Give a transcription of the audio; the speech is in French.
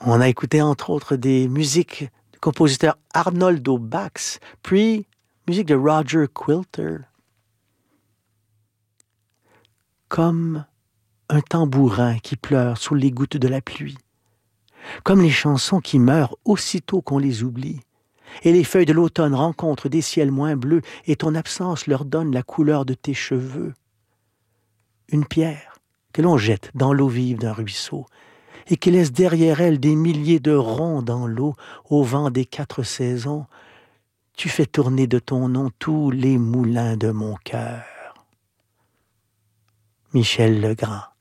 On a écouté entre autres des musiques du compositeur Arnoldo Bax, puis musique de Roger Quilter. Comme un tambourin qui pleure sous les gouttes de la pluie. Comme les chansons qui meurent aussitôt qu'on les oublie. Et les feuilles de l'automne rencontrent des ciels moins bleus et ton absence leur donne la couleur de tes cheveux. Une pierre que l'on jette dans l'eau vive d'un ruisseau et qui laisse derrière elle des milliers de ronds dans l'eau au vent des 4 saisons. Tu fais tourner de ton nom tous les moulins de mon cœur. Michel Legrand.